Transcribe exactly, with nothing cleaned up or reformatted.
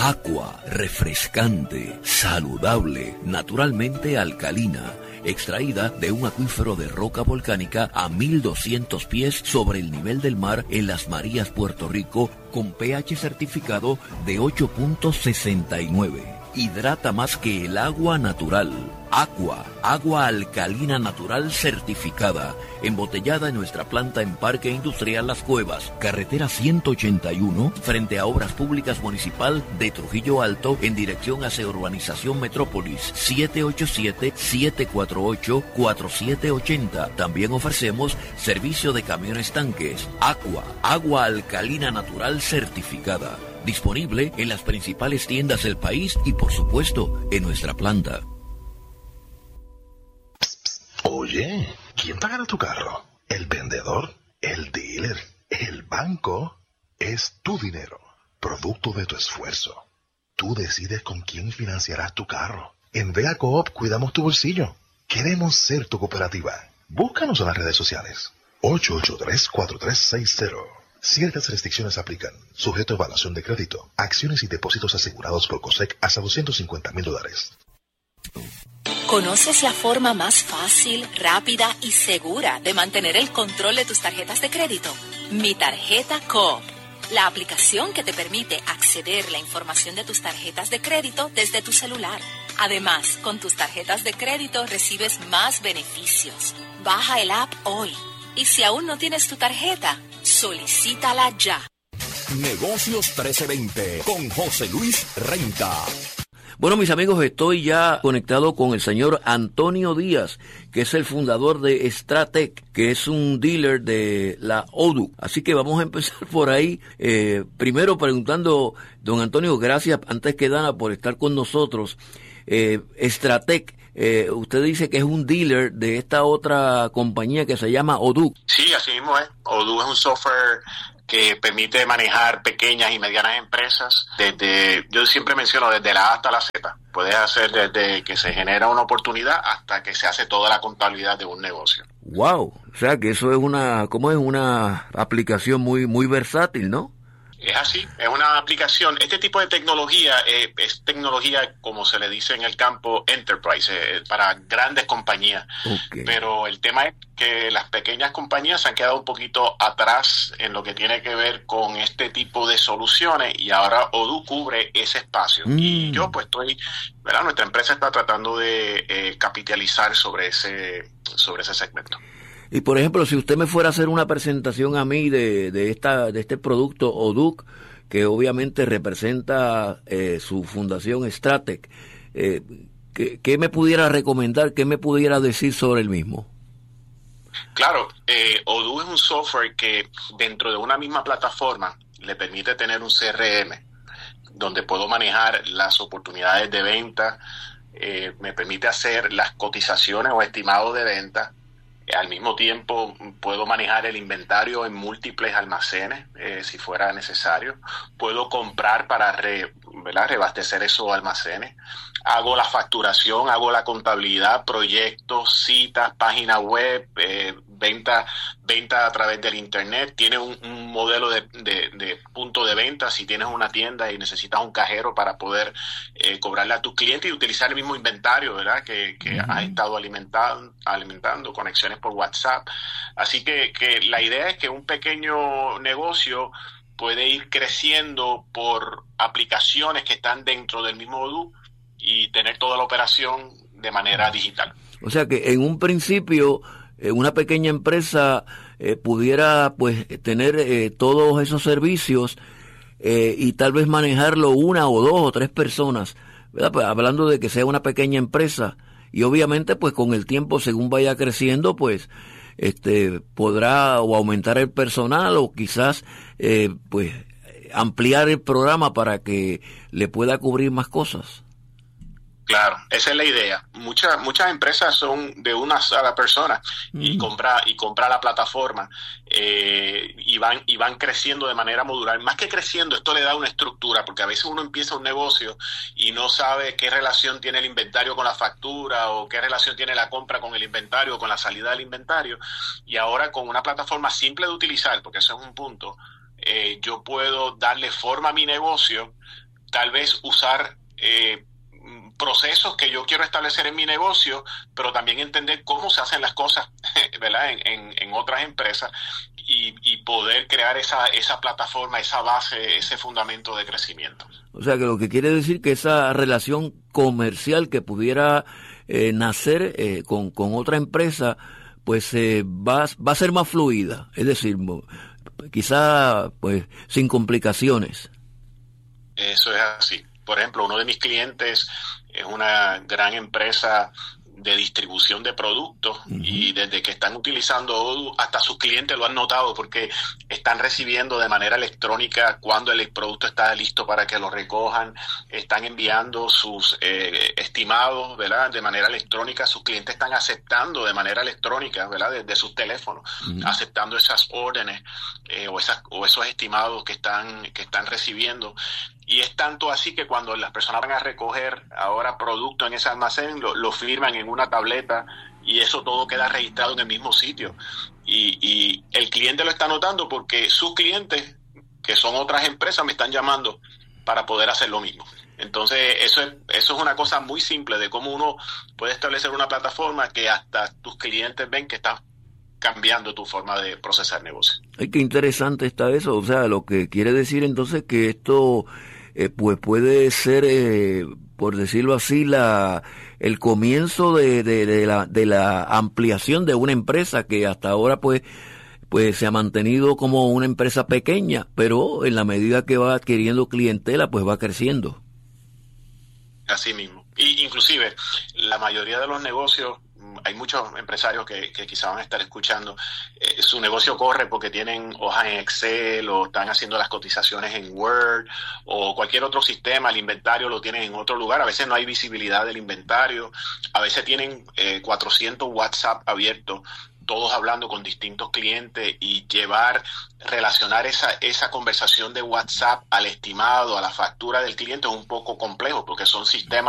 Aqua, refrescante, saludable, naturalmente alcalina, extraída de un acuífero de roca volcánica a mil doscientos pies sobre el nivel del mar en Las Marías, Puerto Rico, con pH certificado de ocho punto sesenta y nueve. Hidrata más que el agua natural. Aqua, agua alcalina natural certificada, embotellada en nuestra planta en Parque Industrial Las Cuevas, carretera ciento ochenta y uno, frente a Obras Públicas Municipal de Trujillo Alto, en dirección hacia Urbanización Metrópolis, siete ocho siete, siete cuatro ocho, cuatro siete ocho cero. También ofrecemos servicio de camiones tanques. Aqua, agua alcalina natural certificada, disponible en las principales tiendas del país y por supuesto en nuestra planta. Oye, ¿quién pagará tu carro? ¿El vendedor? ¿El dealer? ¿El banco? Es tu dinero, producto de tu esfuerzo. Tú decides con quién financiarás tu carro. En Vega Coop cuidamos tu bolsillo. Queremos ser tu cooperativa. Búscanos en las redes sociales. ocho ocho tres, cuatro tres seis cero. Ciertas restricciones aplican. Sujeto a evaluación de crédito. Acciones y depósitos asegurados por COSEC hasta doscientos cincuenta mil dólares. ¿Conoces la forma más fácil, rápida y segura de mantener el control de tus tarjetas de crédito? Mi Tarjeta Coop, la aplicación que te permite acceder a la información de tus tarjetas de crédito desde tu celular. Además, con tus tarjetas de crédito recibes más beneficios. Baja el app hoy. Y si aún no tienes tu tarjeta, solicítala ya. Negocios trece veinte con José Luis Renta. Bueno, mis amigos, estoy ya conectado con el señor Antonio Díaz, que es el fundador de Stratec, que es un dealer de la Odoo. Así que vamos a empezar por ahí. Eh, primero preguntando, don Antonio, gracias antes que nada por estar con nosotros. Eh, Stratec, eh, usted dice que es un dealer de esta otra compañía que se llama Odoo. Sí, así mismo es. Odoo es un software que permite manejar pequeñas y medianas empresas desde, yo siempre menciono, desde la A hasta la Z. Puedes hacer desde que se genera una oportunidad hasta que se hace toda la contabilidad de un negocio. Wow, o sea que eso es una, ¿cómo es? Una aplicación muy, muy versátil, ¿no? Es así, es una aplicación. Este tipo de tecnología eh, es tecnología, como se le dice en el campo, enterprise, eh, para grandes compañías. Okay. Pero el tema es que las pequeñas compañías se han quedado un poquito atrás en lo que tiene que ver con este tipo de soluciones y ahora Odoo cubre ese espacio. Mm. Y yo pues estoy, ¿verdad? Nuestra empresa está tratando de eh, capitalizar sobre ese, sobre ese segmento. Y por ejemplo, si usted me fuera a hacer una presentación a mí de, de esta de este producto Odoo, que obviamente representa eh, su fundación Stratec, eh, ¿qué, ¿qué me pudiera recomendar, qué me pudiera decir sobre el mismo? Claro, eh, Odoo es un software que dentro de una misma plataforma le permite tener un C R M, donde puedo manejar las oportunidades de venta, eh, me permite hacer las cotizaciones o estimados de venta. Al mismo tiempo puedo manejar el inventario en múltiples almacenes, eh, si fuera necesario. Puedo comprar para re, ¿verdad? reabastecer esos almacenes. Hago la facturación, hago la contabilidad, proyectos, citas, página web, eh, venta, venta a través del internet. Tiene un, un modelo de, de, de punto de venta. Si tienes una tienda y necesitas un cajero para poder eh, cobrarle a tus clientes y utilizar el mismo inventario, ¿verdad? Que, que uh-huh. has estado alimentando, alimentando, conexiones por WhatsApp. Así que, que la idea es que un pequeño negocio puede ir creciendo por aplicaciones que están dentro del mismo Odoo y tener toda la operación de manera digital. O sea que en un principio eh, una pequeña empresa eh, pudiera pues tener eh, todos esos servicios eh, y tal vez manejarlo una o dos o tres personas, ¿verdad? Pues, hablando de que sea una pequeña empresa. Y obviamente, pues con el tiempo, según vaya creciendo, pues este podrá o aumentar el personal o quizás eh, pues ampliar el programa para que le pueda cubrir más cosas. Claro, esa es la idea. Muchas muchas empresas son de una sola persona y mm. compra y compra la plataforma eh, y van y van creciendo de manera modular. Más que creciendo, esto le da una estructura, porque a veces uno empieza un negocio y no sabe qué relación tiene el inventario con la factura o qué relación tiene la compra con el inventario o con la salida del inventario. Y ahora con una plataforma simple de utilizar, porque eso es un punto, eh, yo puedo darle forma a mi negocio tal vez usar eh, procesos que yo quiero establecer en mi negocio, pero también entender cómo se hacen las cosas, ¿verdad?, en, en, en otras empresas y, y poder crear esa, esa plataforma, esa base, ese fundamento de crecimiento. O sea, que lo que quiere decir que esa relación comercial que pudiera eh, nacer eh, con, con otra empresa, pues eh, va, va a ser más fluida, es decir, quizá pues sin complicaciones. Eso es así. Por ejemplo, uno de mis clientes es una gran empresa de distribución de productos, uh-huh. y desde que están utilizando Odoo, hasta sus clientes lo han notado porque están recibiendo de manera electrónica cuando el producto está listo para que lo recojan, están enviando sus eh, estimados, ¿verdad?, de manera electrónica, sus clientes están aceptando de manera electrónica, ¿verdad?, desde sus teléfonos, uh-huh. aceptando esas órdenes eh, o esas o esos estimados que están que están recibiendo. Y es tanto así que cuando las personas van a recoger ahora producto en ese almacén, lo, lo firman en una tableta y eso todo queda registrado en el mismo sitio. Y, y el cliente lo está notando porque sus clientes, que son otras empresas, me están llamando para poder hacer lo mismo. Entonces, eso es, eso es una cosa muy simple de cómo uno puede establecer una plataforma que hasta tus clientes ven que estás cambiando tu forma de procesar negocio. Ay, qué interesante está eso. O sea, lo que quiere decir entonces que esto eh, pues puede ser, eh, por decirlo así, la el comienzo de, de, de, la, de la ampliación de una empresa que hasta ahora pues pues se ha mantenido como una empresa pequeña, pero en la medida que va adquiriendo clientela, pues va creciendo. Así mismo. Y inclusive, la mayoría de los negocios, hay muchos empresarios que, que quizá van a estar escuchando, eh, su negocio corre porque tienen hojas en Excel o están haciendo las cotizaciones en Word o cualquier otro sistema, el inventario lo tienen en otro lugar, a veces no hay visibilidad del inventario, a veces tienen eh, cuatrocientos WhatsApp abiertos, todos hablando con distintos clientes y llevar, relacionar esa, esa conversación de WhatsApp al estimado, a la factura del cliente es un poco complejo porque son sistemas